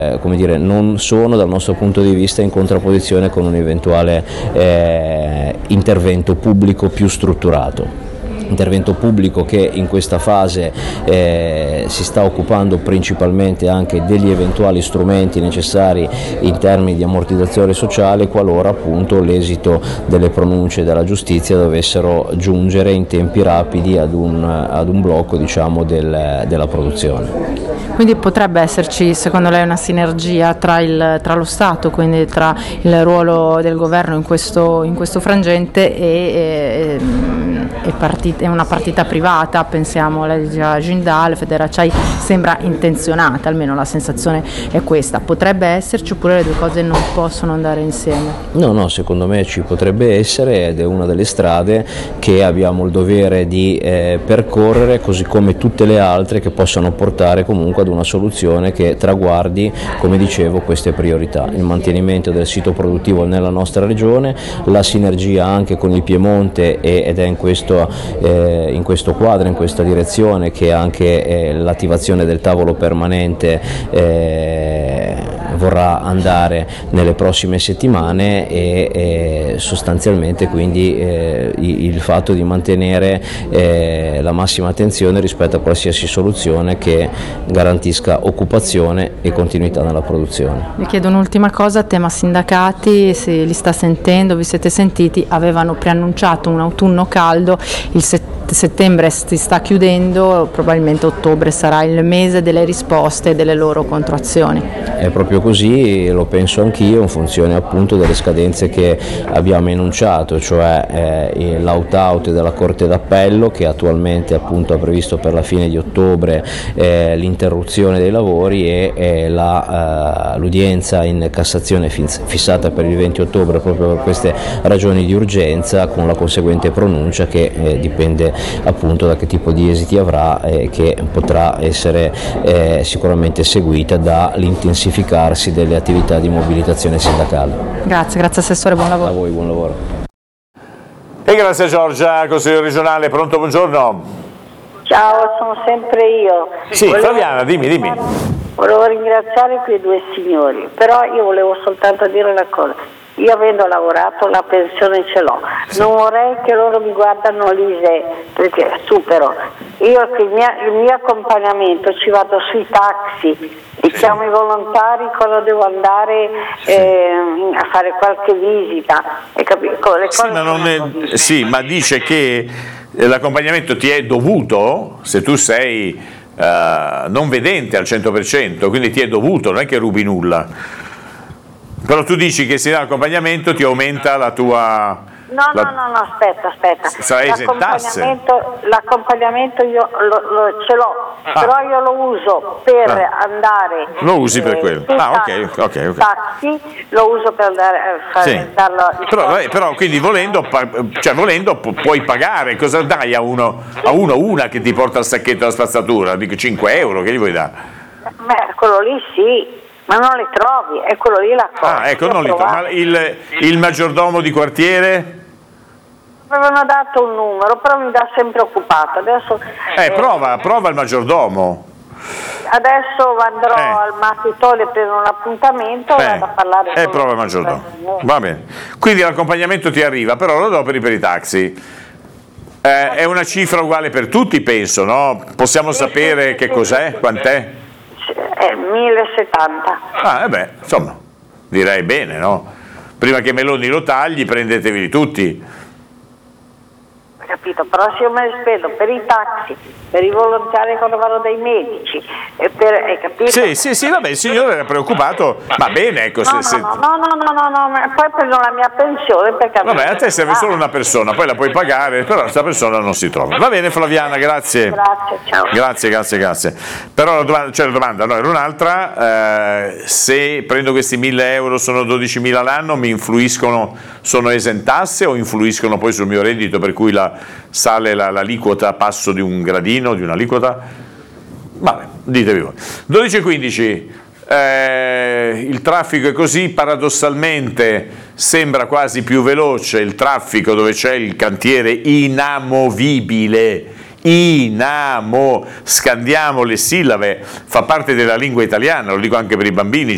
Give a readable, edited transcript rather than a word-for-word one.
come dire, non sono dal nostro punto di vista in contrapposizione con un eventuale intervento pubblico più strutturato. Intervento pubblico che in questa fase si sta occupando principalmente anche degli eventuali strumenti necessari in termini di ammortizzazione sociale qualora appunto l'esito delle pronunce della giustizia dovessero giungere in tempi rapidi ad un blocco, diciamo, della produzione. Quindi potrebbe esserci secondo lei una sinergia tra lo Stato, quindi tra il ruolo del governo in questo frangente e una partita privata, pensiamo alla Jindal, Federacciai sembra intenzionata, almeno la sensazione è questa. Potrebbe esserci oppure le due cose non possono andare insieme? No, secondo me ci potrebbe essere ed è una delle strade che abbiamo il dovere di percorrere, così come tutte le altre che possano portare comunque ad una soluzione che traguardi, come dicevo, queste priorità: il mantenimento del sito produttivo nella nostra regione, la sinergia anche con il Piemonte ed è in questo quadro, in questa direzione che anche l'attivazione del tavolo permanente vorrà andare nelle prossime settimane e sostanzialmente quindi il fatto di mantenere la massima attenzione rispetto a qualsiasi soluzione che garantisca occupazione e continuità nella produzione. Vi chiedo un'ultima cosa, tema sindacati, se li sta sentendo, vi siete sentiti, avevano preannunciato un autunno caldo, il settembre si sta chiudendo, probabilmente ottobre sarà il mese delle risposte e delle loro controazioni. È proprio così, lo penso anch'io, in funzione appunto delle scadenze che abbiamo enunciato, cioè l'out-out della Corte d'Appello che attualmente appunto ha previsto per la fine di ottobre l'interruzione dei lavori e l'udienza in Cassazione fissata per il 20 ottobre proprio per queste ragioni di urgenza, con la conseguente pronuncia che dipende appunto da che tipo di esiti avrà e che potrà essere sicuramente seguita dall'intensificarsi delle attività di mobilitazione sindacale. Grazie Assessore, buon lavoro. A voi, buon lavoro. E grazie Giorgia, consigliere regionale, pronto, buongiorno. Ciao, sono sempre io. Sì, Flaviana, dimmi. Volevo ringraziare quei due signori, però io volevo soltanto dire una cosa. Io avendo lavorato la pensione ce l'ho, non vorrei che loro mi guardano l'ISEE perché supero. Io il mio accompagnamento ci vado sui taxi, li chiamo i volontari quando devo andare a fare qualche visita. Ma dice che l'accompagnamento ti è dovuto se tu sei non vedente al 100%, quindi ti è dovuto, non è che rubi nulla. Però tu dici che se dà l'accompagnamento ti aumenta la tua... No, aspetta. L'accompagnamento io ce l'ho, però io lo uso per andare... Lo usi per quello? Ok. Taxi, lo uso per andare a fare... Però quindi volendo puoi pagare, cosa dai a una che ti porta il sacchetto della spazzatura? Dico 5 euro, che gli vuoi dare? Quello lì sì. Ma non le trovi, è quello lì la cosa. Non li trovo. Ma il maggiordomo di quartiere? Avevano dato un numero, però mi dà sempre occupato. Adesso prova il maggiordomo. Adesso andrò al Mattitole per un appuntamento e vado a parlare con prova il maggiordomo. Va bene. Quindi l'accompagnamento ti arriva, però lo adoperi per i taxi. È una cifra uguale per tutti, penso, no? Possiamo sapere che cos'è? Quant'è? 1070. Insomma, direi bene, no? Prima che Meloni lo tagli, prendetevi tutti. Capito, però se io me ne spendo per i taxi, per i volontari quando vanno dai medici, hai capito? Sì, vabbè, il signore era preoccupato, va bene, ecco. No, ma poi prendo la mia pensione perché... Vabbè, a te serve solo una persona, poi la puoi pagare, però questa persona non si trova. Va bene Flaviana, grazie. Grazie, ciao. Grazie. Però la domanda no, era un'altra, se prendo questi 1.000 euro, sono 12.000 l'anno, mi influiscono, sono esentasse o influiscono poi sul mio reddito, per cui sale l'aliquota, passo di un gradino, di un'aliquota? Vabbè, ditevi voi. 12:15, il traffico è così, paradossalmente sembra quasi più veloce il traffico dove c'è il cantiere inamovibile, scandiamo le sillabe, fa parte della lingua italiana, lo dico anche per i bambini,